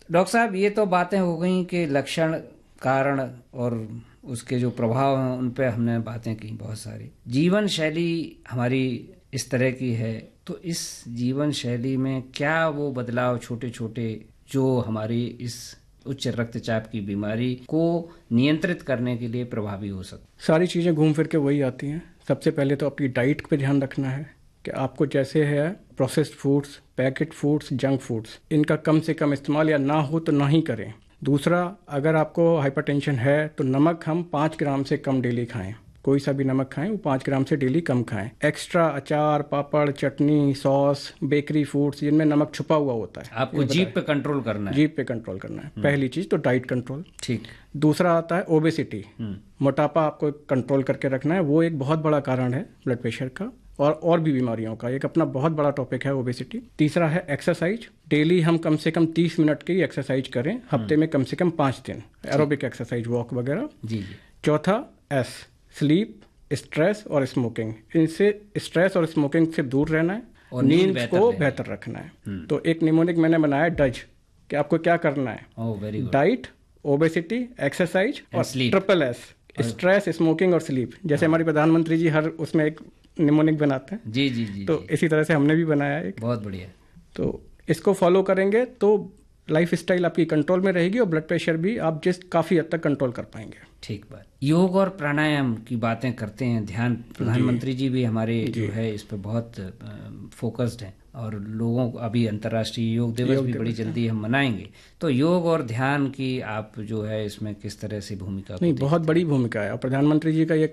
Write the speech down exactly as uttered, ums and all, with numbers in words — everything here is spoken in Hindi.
डॉक्टर साहब, ये तो बातें हो गई कि लक्षण, कारण और उसके जो प्रभाव हैं उन पे हमने बातें की बहुत सारी। जीवन शैली हमारी इस तरह की है, तो इस जीवन शैली में क्या वो बदलाव छोटे छोटे जो हमारी इस उच्च रक्तचाप की बीमारी को नियंत्रित करने के लिए प्रभावी हो सकते? सारी चीज़ें घूम फिर के वही आती हैं। सबसे पहले तो अपनी डाइट पे ध्यान रखना है कि आपको जैसे है processed foods, packet foods, junk foods, इनका कम से कम इस्तेमाल या ना हो तो ना ही करें। दूसरा, अगर आपको हाइपरटेंशन है तो नमक हम पाँच ग्राम से कम डेली खाएं। कोई सा भी नमक खाएं वो पाँच ग्राम से डेली कम खाएं। एक्स्ट्रा अचार, पापड़, चटनी, सॉस, बेकरी फूड्स, जिनमें नमक छुपा हुआ होता है, आपको जीभ पे कंट्रोल करना है। जीभ पे कंट्रोल करना है। पहली चीज़ तो डाइट कंट्रोल। ठीक। दूसरा आता है ओबेसिटी, मोटापा आपको कंट्रोल करके रखना है। वो एक बहुत बड़ा कारण है ब्लड प्रेशर का और और भी बीमारियों का। एक अपना बहुत बड़ा टॉपिक है ओबेसिटी। तीसरा है एक्सरसाइज। डेली हम कम से कम तीस मिनट की एक्सरसाइज करें, हफ्ते में कम से कम पाँच दिन एरोबिक एक्सरसाइज, वॉक वगैरह। जी जी। चौथा एस, स्लीप, स्ट्रेस और स्मोकिंग। इनसे स्ट्रेस और स्मोकिंग से दूर रहना है और नींद को बेहतर रखना है। तो एक निमोनिक मैंने बनाया डज, कि आपको क्या करना है। Oh very good. Diet, obesity, exercise और ट्रिपल एस, स्ट्रेस, स्मोकिंग और स्लीप। जैसे हमारे प्रधानमंत्री जी हर उसमें एक निमोनिक बनाते हैं। जी जी जी। तो जी। इसी तरह से हमने भी बनाया एक। बहुत बढ़िया। तो इसको फॉलो करेंगे तो लाइफ स्टाइल आपकी कंट्रोल में रहेगी और ब्लड प्रेशर भी आप जिस काफ़ी हद तक कंट्रोल कर पाएंगे। ठीक बात। योग और प्राणायाम की बातें करते हैं, ध्यान प्रधानमंत्री जी भी हमारे जो है इस पे बहुत फोकस्ड हैं और लोगों को अभी अंतर्राष्ट्रीय योग दिवस भी बड़ी जल्दी हम मनाएंगे। तो योग और ध्यान की आप जो है इसमें किस तरह से भूमिका? नहीं, बहुत बड़ी भूमिका है और प्रधानमंत्री जी का ये